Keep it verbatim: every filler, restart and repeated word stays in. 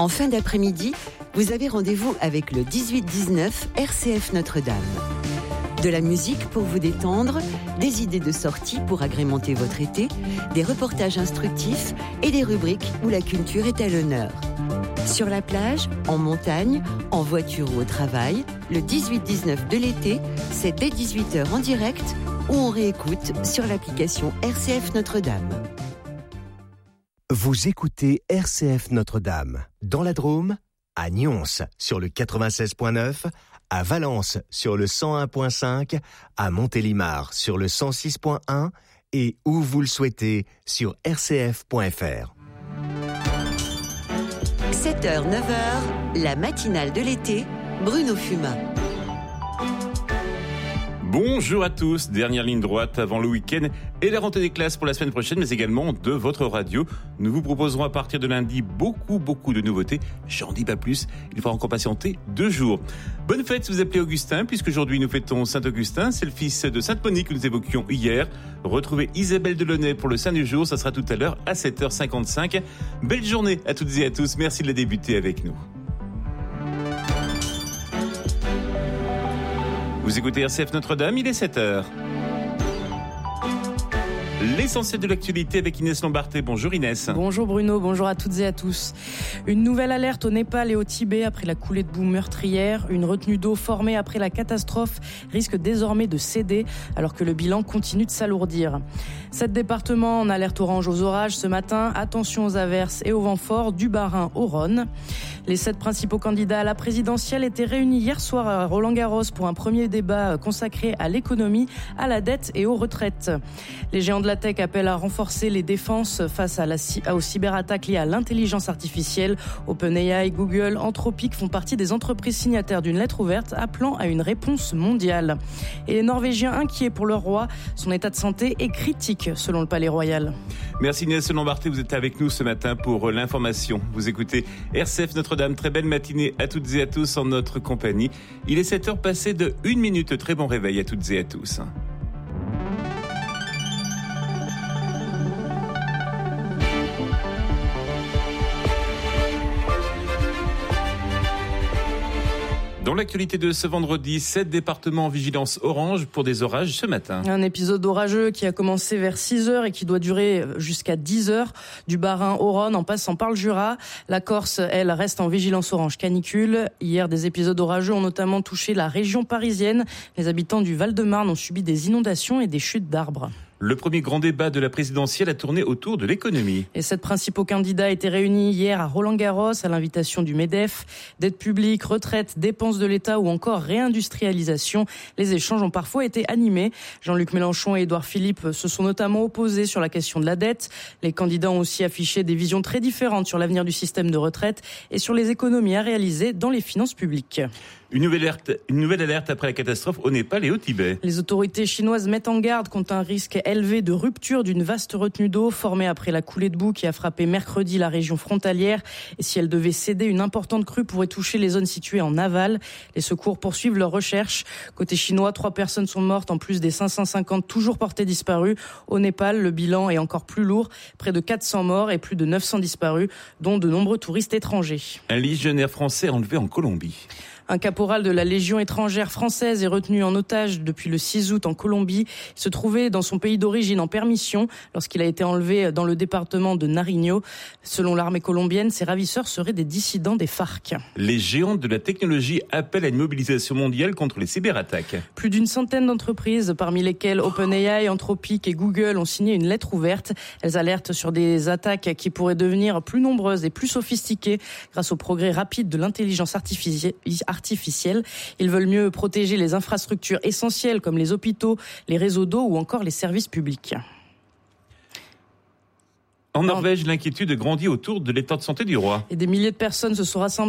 En fin d'après-midi, vous avez rendez-vous avec le dix-huit dix-neuf R C F Notre-Dame. De la musique pour vous détendre, des idées de sortie pour agrémenter votre été, des reportages instructifs et des rubriques où la culture est à l'honneur. Sur la plage, en montagne, en voiture ou au travail, le dix-huit dix-neuf de l'été, c'est dès dix-huit heures en direct ou on réécoute sur l'application R C F Notre-Dame. Vous écoutez R C F Notre-Dame, dans la Drôme, à Nyons sur le quatre-vingt-seize virgule neuf, à Valence sur le cent un virgule cinq, à Montélimar sur le cent six virgule un et où vous le souhaitez sur r c f point f r. sept heures neuf heures, la matinale de l'été, Bruno Fumat. Bonjour à tous, dernière ligne droite avant le week-end et la rentrée des classes pour la semaine prochaine, mais également de votre radio. Nous vous proposerons à partir de lundi beaucoup, beaucoup de nouveautés. J'en dis pas plus, il faudra encore patienter deux jours. Bonne fête si vous appelez Augustin, puisqu'aujourd'hui nous fêtons Saint-Augustin, c'est le fils de Sainte-Monique que nous évoquions hier. Retrouvez Isabelle Delaunay pour le Saint du jour, ça sera tout à l'heure à sept heures cinquante-cinq. Belle journée à toutes et à tous, merci de la débuter avec nous. Vous écoutez R C F Notre-Dame, il est sept heures. L'essentiel de l'actualité avec Inès Lambarté. Bonjour Inès. Bonjour Bruno, bonjour à toutes et à tous. Une nouvelle alerte au Népal et au Tibet après la coulée de boue meurtrière. Une retenue d'eau formée après la catastrophe risque désormais de céder alors que le bilan continue de s'alourdir. Sept départements en alerte orange aux orages ce matin. Attention aux averses et aux vents forts du Bas-Rhin au Rhône. Les sept principaux candidats à la présidentielle étaient réunis hier soir à Roland-Garros pour un premier débat consacré à l'économie, à la dette et aux retraites. Les géants de la tech appellent à renforcer les défenses face à la, aux cyberattaques liées à l'intelligence artificielle. OpenAI, Google, Anthropic font partie des entreprises signataires d'une lettre ouverte appelant à une réponse mondiale. Et les Norvégiens inquiets pour leur roi, son état de santé est critique selon le Palais Royal. Merci Inès Lambarté, vous êtes avec nous ce matin pour l'information. Vous écoutez R C F Notre-Dame, très belle matinée à toutes et à tous en notre compagnie. Il est sept heures passées de une minute, très bon réveil à toutes et à tous. Dans l'actualité de ce vendredi, sept départements en vigilance orange pour des orages ce matin. Un épisode orageux qui a commencé vers six heures et qui doit durer jusqu'à dix heures, du Bas-Rhin au Rhône en passant par le Jura. La Corse, elle, reste en vigilance orange canicule. Hier, des épisodes orageux ont notamment touché la région parisienne. Les habitants du Val-de-Marne ont subi des inondations et des chutes d'arbres. Le premier grand débat de la présidentielle a tourné autour de l'économie. Les sept principaux candidats étaient réunis hier à Roland-Garros à l'invitation du MEDEF. Dette publique, retraite, dépenses de l'État ou encore réindustrialisation. Les échanges ont parfois été animés. Jean-Luc Mélenchon et Édouard Philippe se sont notamment opposés sur la question de la dette. Les candidats ont aussi affiché des visions très différentes sur l'avenir du système de retraite et sur les économies à réaliser dans les finances publiques. Une nouvelle alerte, une nouvelle alerte après la catastrophe au Népal et au Tibet. Les autorités chinoises mettent en garde contre un risque élevé de rupture d'une vaste retenue d'eau formée après la coulée de boue qui a frappé mercredi la région frontalière. Et si elle devait céder, une importante crue pourrait toucher les zones situées en aval. Les secours poursuivent leurs recherches. Côté chinois, trois personnes sont mortes en plus des cinq cent cinquante toujours portées disparues. Au Népal, le bilan est encore plus lourd. Près de quatre cents morts et plus de neuf cents disparus, dont de nombreux touristes étrangers. Un légionnaire français enlevé en Colombie. Un caporal de la Légion étrangère française est retenu en otage depuis le six août en Colombie. Il se trouvait dans son pays d'origine en permission lorsqu'il a été enlevé dans le département de Nariño. Selon l'armée colombienne, ces ravisseurs seraient des dissidents des FARC. Les géants de la technologie appellent à une mobilisation mondiale contre les cyberattaques. Plus d'une centaine d'entreprises, parmi lesquelles OpenAI, Anthropic et Google, ont signé une lettre ouverte. Elles alertent sur des attaques qui pourraient devenir plus nombreuses et plus sophistiquées grâce au progrès rapide de l'intelligence artificielle. artificielle. Ils veulent mieux protéger les infrastructures essentielles comme les hôpitaux, les réseaux d'eau ou encore les services publics. En Norvège, l'inquiétude grandit autour de l'état de santé du roi. Et des milliers de personnes se sont rassemblées